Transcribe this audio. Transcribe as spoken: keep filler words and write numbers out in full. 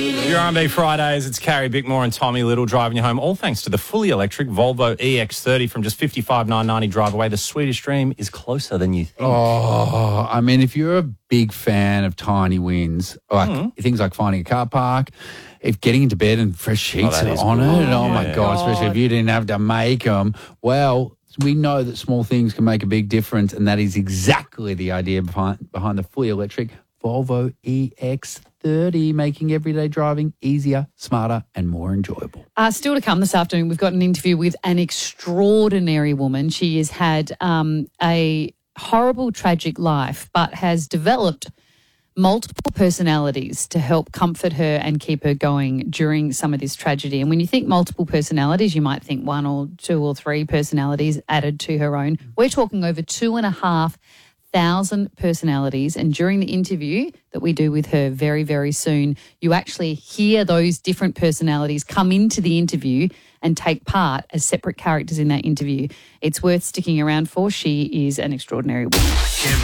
Your R and B Fridays, it's Carrie Bickmore and Tommy Little driving you home, all thanks to the fully electric Volvo E X thirty from just fifty-five thousand nine hundred ninety drive away. The Swedish dream is closer than you think. Oh, I mean, if you're a big fan of tiny wins, like Mm. things like finding a car park, if getting into bed and fresh sheets that are is on good. it, oh, Oh, my yeah. God, especially if you didn't have to make them, well, we know that small things can make a big difference, and that is exactly the idea behind, behind the fully electric Volvo E X thirty, making everyday driving easier, smarter, and more enjoyable. Uh, still to come this afternoon, we've got an interview with an extraordinary woman. She has had um, a horrible, tragic life, but has developed multiple personalities to help comfort her and keep her going during some of this tragedy. And when you think multiple personalities, you might think one or two or three personalities added to her own. We're talking over two and a half thousand personalities, and during the interview that we do with her very, very soon, you actually hear those different personalities come into the interview and take part as separate characters in that interview. It's worth sticking around for. She is an extraordinary woman.